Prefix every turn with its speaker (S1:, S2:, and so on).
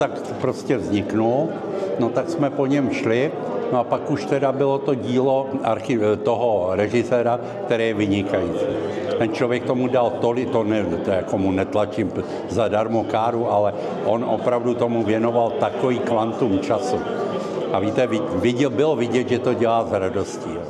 S1: Tak prostě vzniknul, no tak jsme po něm šli, no a pak už teda bylo to dílo toho režiséra, které je vynikající. Ten člověk tomu dal tolik, to jako mu netlačím zadarmo káru, ale on opravdu tomu věnoval takový kvantum času. A víte, bylo vidět, že to dělá s radostí.